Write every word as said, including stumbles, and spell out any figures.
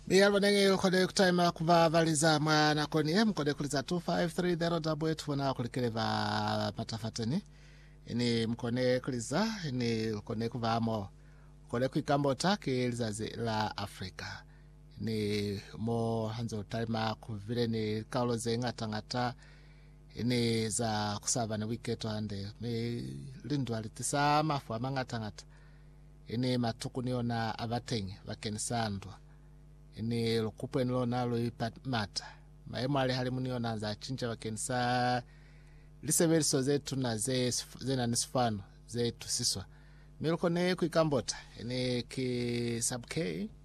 Miyalwa nenge kode kutaima kuva valiza mwana koni mkode kuliza two five three zero eight eight wana kulikeleva matafateni. Ini mkone kuliza, ini mkone kuva amo. Kode kuikambota ki lizazi la Afrika. Ini mo hanzo taima kuvile ni kaulo zenga tangata. Ini za kusava na wiketo hande. Mi lindu alitisa mafu amanga tangata. Ini matuku niona avatengi vakenisandwa. Ini lukupu enilo nalo ipamata. Maemu ali halimu niona za chincha vakenisa. Liseveli so zetu na ze, ze na nisifano. Zetu siswa. Miluko ne kuikambota. Ini ki sub K.